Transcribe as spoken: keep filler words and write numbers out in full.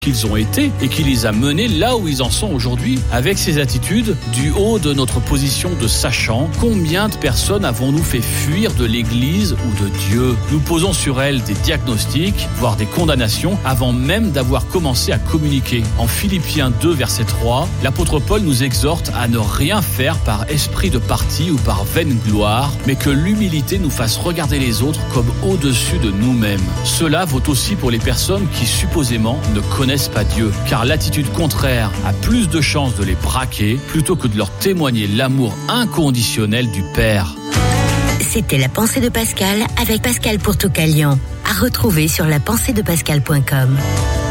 qu'ils ont été et qui les a menés là où ils en sont aujourd'hui. Avec ces attitudes, du haut de notre position de sachant, combien de personnes avons-nous fait fuir de l'Église ou de Dieu? Nous posons sur elles des diagnostics, voire des condamnations, avant même d'avoir commencé à communiquer. En Philippiens deux, verset trois, l'apôtre Paul nous exhorte à ne rien faire par esprit de parti ou par vaine gloire, mais que l'humilité nous fasse regarder les autres comme au-dessus de nous-mêmes. Cela vaut aussi pour les personnes qui supposément ne connaissent pas Dieu, car l'attitude contraire a plus de chances de les braquer plutôt que de leur témoigner l'amour inconditionnel du Père. C'était La Pensée de Pascal avec Pascal Pourtoukalian, à retrouver sur la pensée de pascal point com.